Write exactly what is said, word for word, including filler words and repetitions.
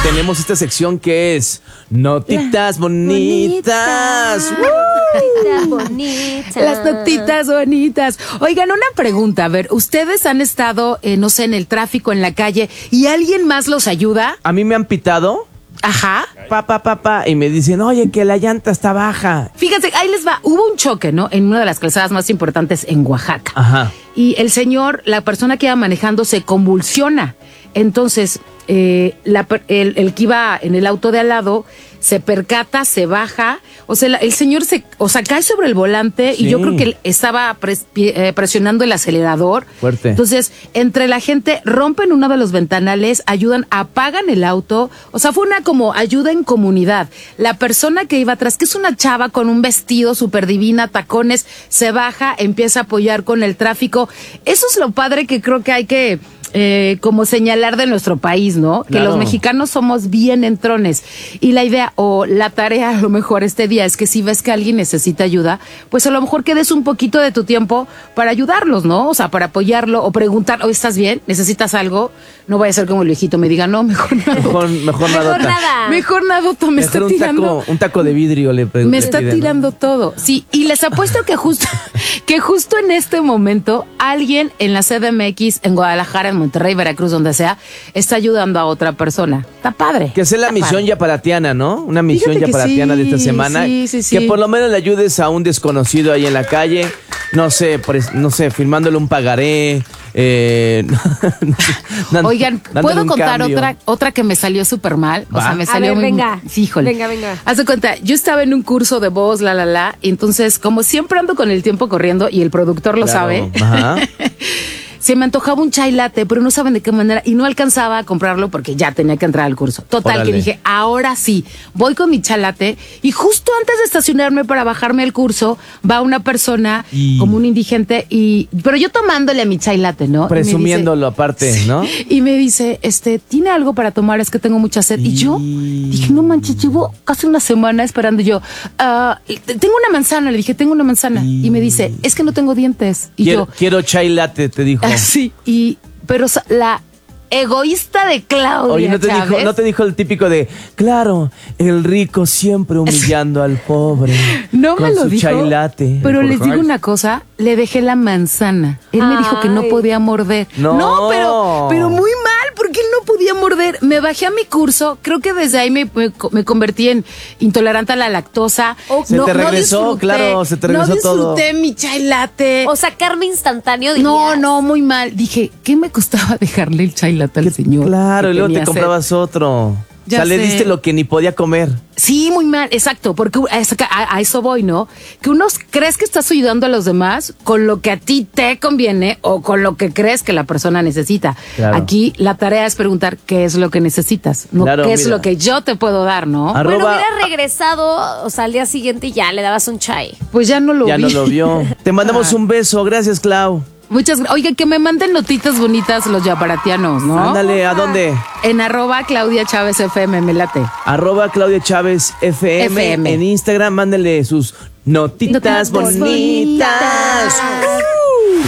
tenemos esta sección que es Notitas Bonitas. Notitas bonitas. Las notitas bonitas. Oigan, una pregunta, a ver, ¿ustedes han estado, eh, no sé, en el tráfico, en la calle, y alguien más los ayuda? A mí me han pitado. Ajá. Pa, pa, pa, pa, y me dicen, oye, que la llanta está baja. Fíjense, ahí les va. Hubo un choque, ¿no? En una de las calzadas más importantes en Oaxaca. Ajá. Y el señor, la persona que iba manejando, se convulsiona. Entonces, eh, la, el, el que iba en el auto de al lado se percata, se baja. O sea, la, el señor se, o sea, cae sobre el volante Sí. y yo creo que él estaba pres, eh, presionando el acelerador. Fuerte. Entonces, entre la gente rompen uno de los ventanales, ayudan, apagan el auto. O sea, fue una como ayuda en comunidad. La persona que iba atrás, que es una chava con un vestido súper divina, tacones, se baja, empieza a apoyar con el tráfico. Eso es lo padre que creo que hay que eh, como señalar de nuestro país, ¿no? Que Claro. los mexicanos somos bien entrones. Y la idea o la tarea a lo mejor este día es que si ves que alguien necesita ayuda, pues a lo mejor que des un poquito de tu tiempo para ayudarlos, ¿no? O sea, para apoyarlo o preguntar, ¿o estás bien? ¿Necesitas algo? No vaya a ser como el viejito me diga, no, mejor nada. Mejor, mejor Mejor nadota. nada. Mejor nadota, me Mejor está un tirando. taco, un taco de vidrio le pregunté. Me está tirando todo. Sí, y les apuesto que justo, que justo en este momento alguien en la C D M X, en Guadalajara, en Monterrey, Veracruz, donde sea, está ayudando a otra persona. Está padre. Que sea la Está misión padre. yaparatiana, ¿no? Una misión Fíjate que yaparatiana sí, de esta semana. sí, sí, sí. Que por lo menos le ayudes a un desconocido ahí en la calle. No sé, pues, no sé, firmándole un pagaré. Eh, dan- Oigan, dándole ¿puedo un contar cambio. otra otra que me salió súper mal? O Va. sea, me A salió ver, muy... venga. Sí, híjole. Venga, venga. Haz de cuenta, yo estaba en un curso de voz, la, la, la, y entonces, como siempre ando con el tiempo corriendo, y el productor lo Claro, sabe, Ajá. se me antojaba un chai latte, pero no saben de qué manera, y no alcanzaba a comprarlo porque ya tenía que entrar al curso. Total, Órale. que dije, ahora sí, voy con mi chai latte, y justo antes de estacionarme para bajarme al curso, va una persona, Y- como un indigente, y pero yo tomándole a mi chai latte, ¿no? Y me dice- Presumiéndolo aparte, ¿no? y me dice, este, ¿tiene algo para tomar? Es que tengo mucha sed. Y, Y- yo dije, no manches, llevo casi una semana esperando. Y yo, "Ah, tengo una manzana. Le dije, tengo una manzana. Y, me dice, es que no tengo dientes. Y Quiero, yo, quiero chai latte, te dijo. sí. Y, pero sa- la egoísta de Claudia Oye, ¿no te, dijo, Chávez, ¿no te dijo el típico de, claro, el rico siempre humillando al pobre? no con me lo su dijo, chai latte. pero les digo una cosa, le dejé la manzana. Él me dijo que no Ay. podía morder. No. pero, pero muy mal, porque él no podía morder. Me bajé a mi curso, creo que desde ahí me, me, me convertí en intolerante a la lactosa. Se te regresó, claro, se te regresó no todo. disfruté mi chai latte. O sea, carne instantáneo. no, dirías. no, muy mal. Dije, ¿qué me costaba dejarle el chai latte al señor? Claro, que y luego te tenía sed? comprabas otro. Ya o sea, le sé. diste lo que ni podía comer. Sí, muy mal, exacto, porque a eso, a, a eso voy, ¿no? Que uno crees que estás ayudando a los demás con lo que a ti te conviene o con lo que crees que la persona necesita. Claro. Aquí la tarea es preguntar qué es lo que necesitas, no Claro, qué es mira. lo que yo te puedo dar, ¿no? Arroba- Bueno, hubiera regresado, o sea, al día siguiente y ya le dabas un chai. Pues ya no lo Ya vi. no lo vio. Te mandamos un beso. Gracias, Clau. Muchas gracias. Oiga, que me manden notitas bonitas los yaparatianos, ¿no? Ándale, ¿a dónde? En arroba Claudia Chávez F M, me late. Arroba Claudia Chávez F M, F M. en Instagram. Mándenle sus notitas Notitas bonitas. bonitas.